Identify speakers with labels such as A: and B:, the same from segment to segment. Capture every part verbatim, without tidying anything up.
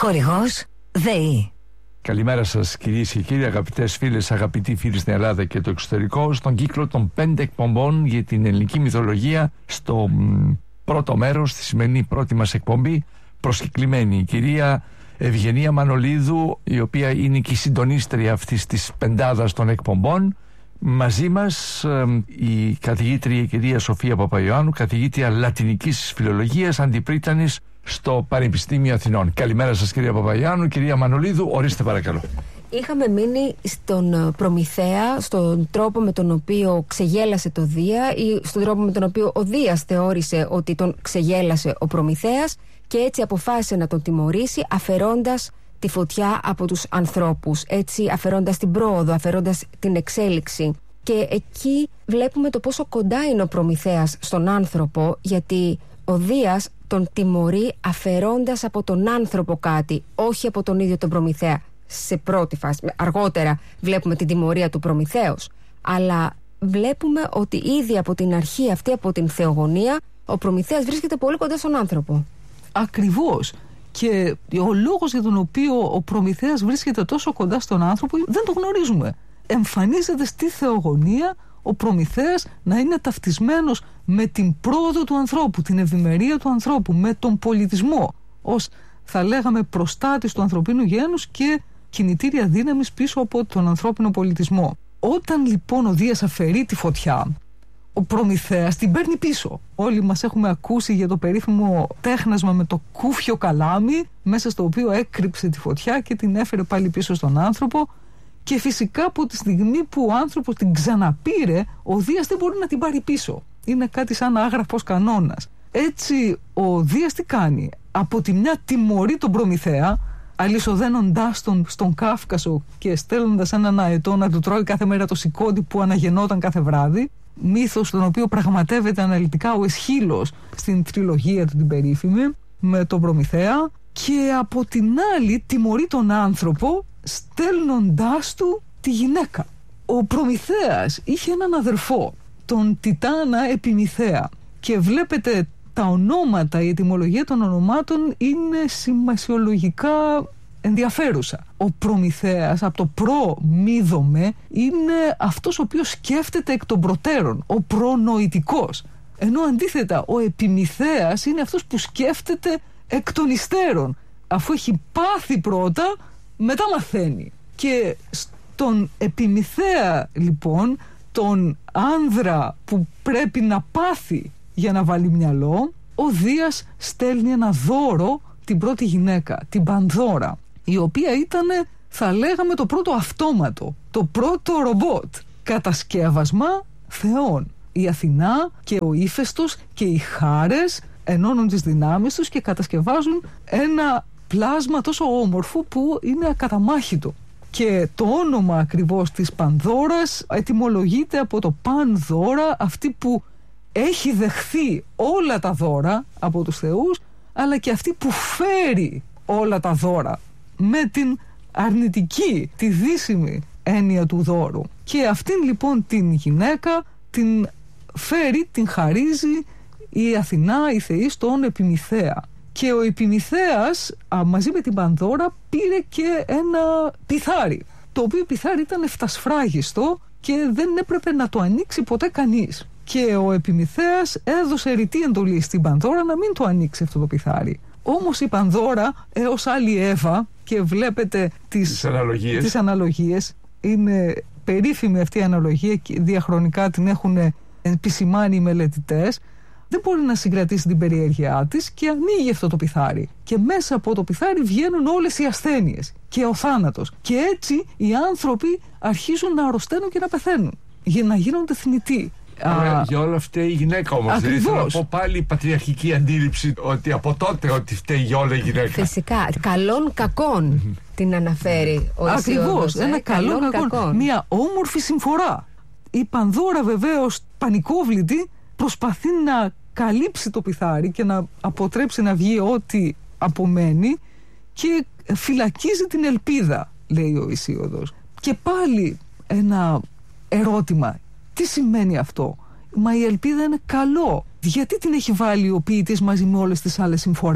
A: Χορηγός ΔΕΗ.
B: Καλημέρα σας κυρίες και κύριοι, αγαπητές φίλες, αγαπητοί φίλοι στην Ελλάδα και το εξωτερικό, στον κύκλο των πέντε εκπομπών για την ελληνική μυθολογία. Στο μ, πρώτο μέρος, στη σημερινή πρώτη μας εκπομπή, προσκεκλημένη η κυρία Ευγενία Μανολίδου, η οποία είναι και η συντονίστρια αυτής της πεντάδας των εκπομπών. Μαζί μας ε, η καθηγήτρια η κυρία Σοφία Παπαϊωάννου, καθηγήτρια Λατινικής Φιλολογίας, αντιπρίτανης στο Πανεπιστήμιο Αθηνών. Καλημέρα σας κυρία Παπαϊωάννου. Κυρία Μανολίδου, ορίστε παρακαλώ.
C: Είχαμε μείνει στον Προμηθέα, στον τρόπο με τον οποίο ξεγέλασε το Δία ή στον τρόπο με τον οποίο ο Δίας θεώρησε ότι τον ξεγέλασε ο Προμηθέας και έτσι αποφάσισε να τον τιμωρήσει αφαιρώντας τη φωτιά από τους ανθρώπους, έτσι αφαιρώντας την πρόοδο, αφαιρώντας την εξέλιξη. Και εκεί βλέπουμε το πόσο κοντά είναι ο Προμηθέας στον άνθρωπο, γιατί ο Δίας τον τιμωρεί αφαιρώντας από τον άνθρωπο κάτι, όχι από τον ίδιο τον Προμηθέα. Σε πρώτη φάση, αργότερα βλέπουμε την τιμωρία του Προμηθέως, αλλά βλέπουμε ότι ήδη από την αρχή αυτή, από την θεογονία, ο Προμηθέας βρίσκεται πολύ κοντά στον άνθρωπο.
D: Ακριβώς. Και ο λόγος για τον οποίο ο Προμηθέας βρίσκεται τόσο κοντά στον άνθρωπο δεν το γνωρίζουμε. Εμφανίζεται στη θεογονία ο Προμηθέας να είναι ταυτισμένος με την πρόοδο του ανθρώπου, την ευημερία του ανθρώπου, με τον πολιτισμό, ως θα λέγαμε προστάτης του ανθρωπίνου γένους και κινητήρια δύναμης πίσω από τον ανθρώπινο πολιτισμό. Όταν λοιπόν ο Δίας αφαιρεί τη φωτιά, ο Προμηθέας την παίρνει πίσω. Όλοι μας έχουμε ακούσει για το περίφημο τέχνασμα με το κούφιο καλάμι, μέσα στο οποίο έκρυψε τη φωτιά και την έφερε πάλι πίσω στον άνθρωπο. Και φυσικά από τη στιγμή που ο άνθρωπος την ξαναπήρε, ο Δίας δεν μπορεί να την πάρει πίσω. Είναι κάτι σαν άγραφος κανόνας. Έτσι ο Δίας τι κάνει? Από τη μια τιμωρεί τον Προμηθέα, αλυσοδένοντάς τον στον Κάφκασο και στέλνοντας έναν αετό να του τρώει κάθε μέρα το σηκώτη που αναγεννόταν κάθε βράδυ. Μύθος τον οποίο πραγματεύεται αναλυτικά ο Αισχύλος στην τριλογία του την περίφημη με τον Προμηθέα. Και από την άλλη τιμωρεί τον άνθρωπο στέλνοντάς του τη γυναίκα. Ο Προμηθέας είχε έναν αδερφό, τον Τιτάνα Επιμηθέα, και βλέπετε τα ονόματα, η ετυμολογία των ονομάτων είναι σημασιολογικά ενδιαφέρουσα. Ο Προμηθέας από το προ-μίδομε είναι αυτός ο οποίος σκέφτεται εκ των προτέρων, ο προνοητικός, ενώ αντίθετα ο Επιμηθέας είναι αυτός που σκέφτεται εκ των υστέρων. Αφού έχει πάθει πρώτα, μετά μαθαίνει. Και στον Επιμηθέα λοιπόν, τον άνδρα που πρέπει να πάθει για να βάλει μυαλό, ο Δίας στέλνει ένα δώρο, την πρώτη γυναίκα, την Πανδώρα, η οποία ήταν, θα λέγαμε, το πρώτο αυτόματο, το πρώτο ρομπότ, κατασκεύασμα θεών. Η Αθηνά και ο Ήφαιστος και οι Χάρες ενώνουν τις δυνάμεις τους και κατασκευάζουν ένα πλάσμα τόσο όμορφο που είναι ακαταμάχητο. Και το όνομα ακριβώς της Πανδώρας ετυμολογείται από το Πανδώρα, αυτή που έχει δεχθεί όλα τα δώρα από τους θεούς, αλλά και αυτή που φέρει όλα τα δώρα, με την αρνητική, τη δύσιμη έννοια του δώρου. Και αυτήν λοιπόν την γυναίκα την φέρει, την χαρίζει η Αθηνά, η θεή, στον Επιμηθέα. Και ο Επιμηθέας α, μαζί με την Πανδώρα πήρε και ένα πιθάρι, το οποίο πιθάρι ήταν εφτασφράγιστο και δεν έπρεπε να το ανοίξει ποτέ κανείς. Και ο Επιμηθέας έδωσε ρητή εντολή στην Πανδώρα να μην το ανοίξει αυτό το πιθάρι. Όμως η Πανδώρα, έως άλλη Εύα, και βλέπετε τις,
B: τις, αναλογίες.
D: τις αναλογίες, είναι περίφημη αυτή η αναλογία και διαχρονικά την έχουν επισημάνει οι μελετητές, δεν μπορεί να συγκρατήσει την περιέργειά της και ανοίγει αυτό το πιθάρι. Και μέσα από το πιθάρι βγαίνουν όλες οι ασθένειες και ο θάνατος. Και έτσι οι άνθρωποι αρχίζουν να αρρωσταίνουν και να πεθαίνουν, για να γίνονται θνητοί.
B: Ωραία, για όλα φταίει η γυναίκα όμως. Δηλαδή θέλω να πω πάλι η πατριαρχική αντίληψη ότι από τότε ότι φταίει για όλα η γυναίκα.
C: Φυσικά. Καλών κακών την αναφέρει ο Ησίωδος.
D: Ακριβώς. Ένα
C: ε,
D: καλό κακών. Μια όμορφη συμφορά. Η Πανδώρα βεβαίως πανικόβλητη προσπαθεί να καλύψει το πιθάρι και να αποτρέψει να βγει ό,τι απομένει και φυλακίζει την ελπίδα, λέει ο Ησίωδος. Και πάλι ένα ερώτημα. Τι σημαίνει αυτό? Μα η ελπίδα είναι καλό. Γιατί την έχει βάλει ο ποιητής μαζί με όλες τις άλλες συμφορές?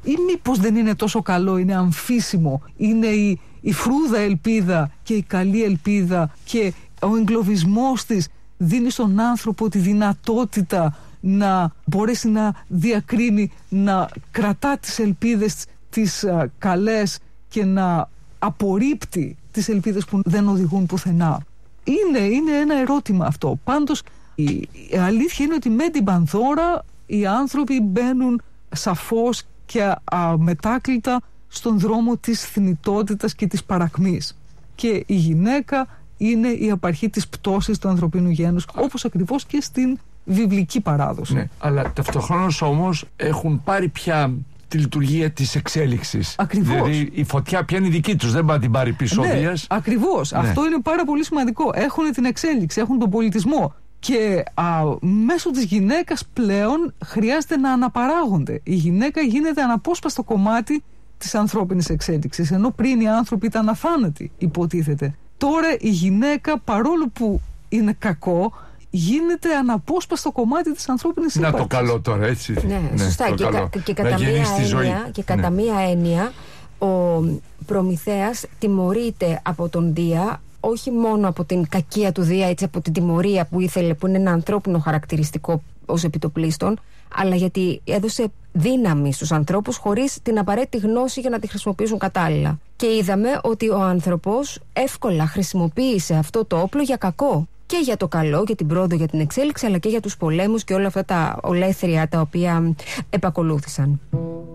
D: ή μήπως δεν είναι τόσο καλό, είναι αμφίσιμο, είναι η, η φρούδα ελπίδα και η καλή ελπίδα και ο εγκλωβισμός της δίνει στον άνθρωπο τη δυνατότητα να μπορέσει να διακρίνει, να κρατά τις ελπίδες τις α, καλές και να απορρίπτει τις ελπίδες που δεν οδηγούν πουθενά. Είναι, είναι ένα ερώτημα αυτό. Πάντως η, η αλήθεια είναι ότι με την Πανδώρα οι άνθρωποι μπαίνουν σαφώς και αμετάκλητα στον δρόμο της θνητότητας και της παρακμής. Και η γυναίκα είναι η απαρχή της πτώσης του ανθρωπίνου γένους, όπως ακριβώς και στην βιβλική παράδοση.
B: Ναι, αλλά ταυτοχρόνως όμως έχουν πάρει πια τη λειτουργία της εξέλιξης.
D: Ακριβώς.
B: Δηλαδή η φωτιά πια είναι δική τους, δεν πάει να την πάρει πίσω ο
D: Ναι,
B: Δίας.
D: ακριβώς.
B: Ναι.
D: Αυτό είναι πάρα πολύ σημαντικό. Έχουν την εξέλιξη, έχουν τον πολιτισμό. Και α, μέσω της γυναίκας πλέον χρειάζεται να αναπαράγονται. Η γυναίκα γίνεται αναπόσπαστο κομμάτι της ανθρώπινης εξέλιξης. Ενώ πριν οι άνθρωποι ήταν αθάνατοι, υποτίθεται. Τώρα η γυναίκα, παρόλο που είναι κακό, γίνεται αναπόσπαστο κομμάτι της ανθρώπινης ύπαρξης.
B: Να το καλό τώρα, έτσι.
C: Ναι, ναι, σωστά. Και, κα, και, κατά μία έννοια, και κατά
B: ναι.
C: μία έννοια ο Προμηθέας τιμωρείται από τον Δία, όχι μόνο από την κακία του Δία, έτσι, από την τιμωρία που ήθελε, που είναι ένα ανθρώπινο χαρακτηριστικό ως επιτοπλίστων, αλλά γιατί έδωσε δύναμη στους ανθρώπους χωρίς την απαραίτητη γνώση για να τη χρησιμοποιήσουν κατάλληλα. Και είδαμε ότι ο άνθρωπος εύκολα χρησιμοποίησε αυτό το όπλο για κακό. Και για το καλό, για την πρόοδο, για την εξέλιξη, αλλά και για τους πολέμους και όλα αυτά τα ολέθρια τα οποία επακολούθησαν.